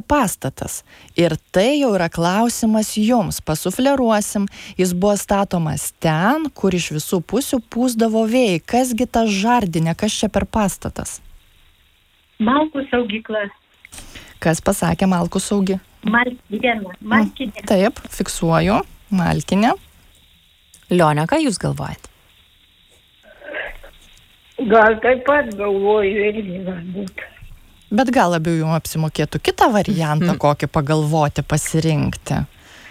pastatas. Ir tai jau yra klausimas jums. Pasufleruosim. Jis buvo statomas ten, kur iš visų pusių pūsdavo vėjai. Kasgi ta žardinė, kas čia per pastatas? Malkų saugykla. Kas pasakė malkų saugi? Malkinė. Taip, fiksuoju. Malkinė. Lionė, ką jūs galvojate? Gal taip pat galvoju irgi galbūt. Bet gal labiau jums apsimokėtų kitą variantą, kokį pagalvoti, pasirinkti.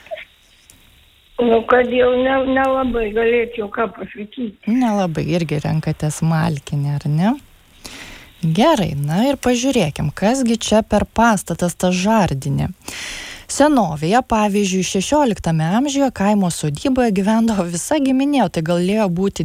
Nu, kad jau nelabai galėčiau ką pasakyti. Nelabai, irgi renkatės malkinę, ar ne? Gerai, na ir pažiūrėkim, kasgi čia per pastatas ta žardinė. Senovėje, pavyzdžiui, 16 amžiuje kaimo sodyboje gyvendavo visa giminė, tai galėjo būti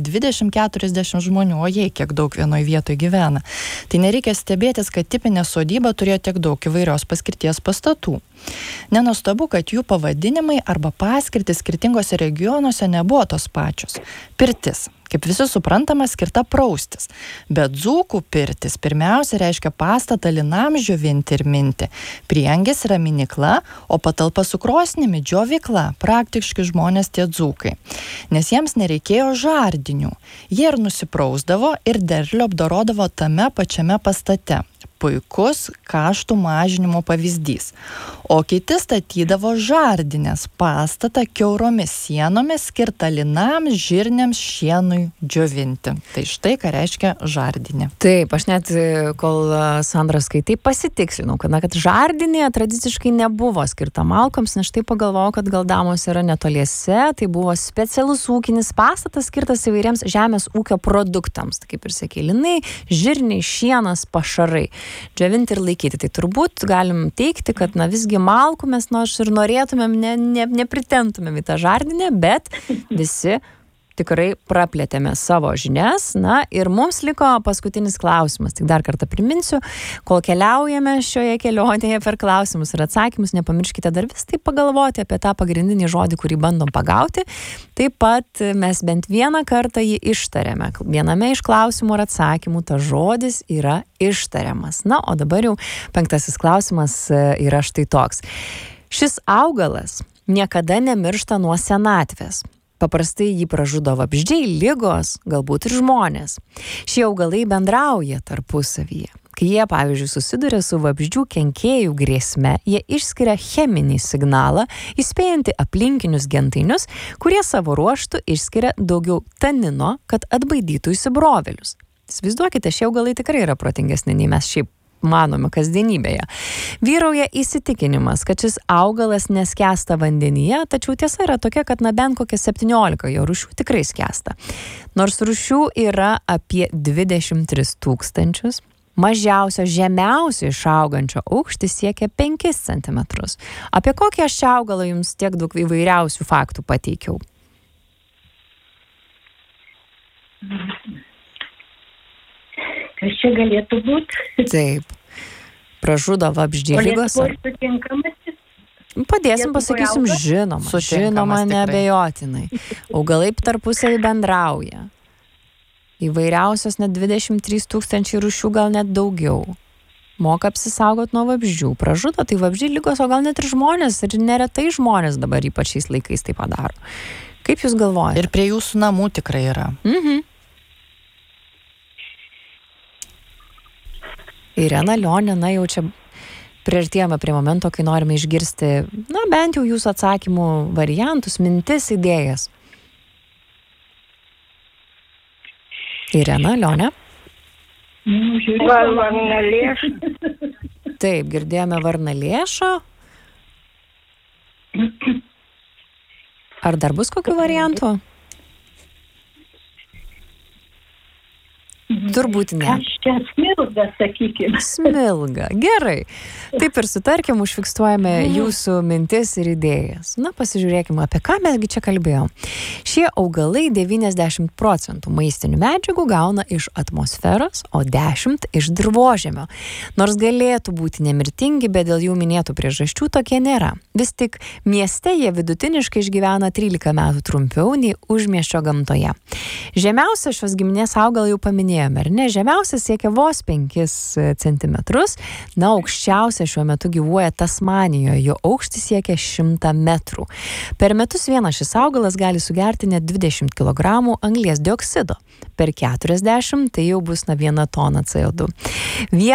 20-40 žmonių, o jei kiek daug vienoje vietoje gyvena. Tai nereikia stebėtis, kad tipinė sodyba turėjo tiek daug įvairios paskirties pastatų. Nenuostabu, kad jų pavadinimai arba paskirtis skirtingose regionuose nebuvo tos pačios. Pirtis, kaip visi suprantama, skirta praustis. Bet dzūkų pirtis pirmiausia reiškia pastatą linam džiovinti ir minti. Priengis yra minykla, o patalpa su krosnimi džiovykla. Praktiški žmonės tie dzūkai. Nes jiems nereikėjo žardinių. Jie ir nusiprausdavo ir derlių apdorodavo tame pačiame pastate. Puikus kaštų mažinimo pavyzdys. O kiti statydavo žardinės pastatą kiauromis sienomis skirtą linam, žirniams, šienui džiovinti. Tai štai ką reiškia žardinė. Taip, aš net, kol Sandra skaitai, pasitikslinau, kad žardinė tradiciškai nebuvo skirta malkoms, nes štai pagalvojau, kad gal damos yra netoliese, tai buvo specialus ūkinis pastatas skirtas įvairiems žemės ūkio produktams, tai kaip ir sakė, linai, žirniai, šienas, pašarai. Džiovinti ir laikyti. Tai turbūt galim teikti, kad visgi malkų mes nors ir norėtumėm, nepritemtumėm į tą žardinę, bet visi tikrai praplėtėme savo žinias. Na ir mums liko paskutinis klausimas. Tik dar kartą priminsiu, kol keliaujame šioje kelionėje per klausimus ir atsakymus, nepamirškite dar vis tai pagalvoti apie tą pagrindinį žodį, kurį bandom pagauti. Taip pat mes bent vieną kartą jį ištariame. Viename iš klausimų ir atsakymų tas žodis yra ištariamas. Na, o dabar jau 5. klausimas yra štai toks. Šis augalas niekada nemiršta nuo senatvės. Paprastai jį pražudo vabzdžiai, ligos, galbūt ir žmonės. Šie augalai bendrauja tarpusavyje. Kai jie, pavyzdžiui, susiduria su vabzdžių kenkėjų grėsme, jie išskiria cheminį signalą, įspėjantį aplinkinius gentainius, kurie savo ruožtu išskiria daugiau tanino, kad atbaidytų įsibrovėlius. Įsivaizduokite, šie augalai tikrai yra protingesni nei mes šiaip manome kasdienybėje. Vyrauja įsitikinimas, kad šis augalas neskęsta vandenyje, tačiau tiesa yra tokia, kad bent kokia 17 jo rūšių tikrai skęsta. Nors rūšių yra apie 23 000, mažiausio žemiausio išaugančio aukštis siekia 5 cm. Apie kokį aš čia augalą jums tiek daug įvairiausių faktų pateikiau? Kas čia galėtų būti? Taip. Pražudo vabzdžiai ligos. Padėsim, pasakysim, žinoma, neabejotinai. Augalai tarpusavy bendrauja. Įvairiausios net 23 000 rūšių, gal net daugiau. Moka apsisaugot nuo vabzdžių. Pražudo, tai vabzdžiai ligos, o gal net ir žmonės. Ir neretai žmonės dabar ypač šiais laikais tai padaro. Kaip jūs galvojate? Ir prie jūsų namų tikrai yra. Irena, Lionė, jau čia priartėjome prie momento, kai norime išgirsti, bent jau jūsų atsakymų variantus, mintis, idėjas. Irena, Lionė? Varnalėša. Taip, girdėjome varnalėšą. Ar dar bus kokių variantų? Turbūt ne. Aš čia smilga, sakykime. Smilga, gerai. Taip ir sutarkim, užfiksuojame jūsų mintis ir idėjas. Pasižiūrėkime, apie ką mesgi čia kalbėjom. Šie augalai 90% maistinių medžiagų gauna iš atmosferos, o 10% iš dirvožemio. Nors galėtų būti nemirtingi, bet dėl jų minėtų priežasčių tokie nėra. Vis tik mieste jie vidutiniškai išgyvena 13 metų trumpiau nei užmiesčio gamtoje. Žemiausia šios giminės augalą jau paminėjome, ar ne? Žemiausia siekia vos 5 centimetrus. Na, aukščiausia šiuo metu gyvuoja Tasmanijoje, jo aukštis siekia 100 metrų. Per metus vienas šis augalas gali sugerti net 20 kg anglies dioksido. Per 40 tai jau bus 1 tona CO2.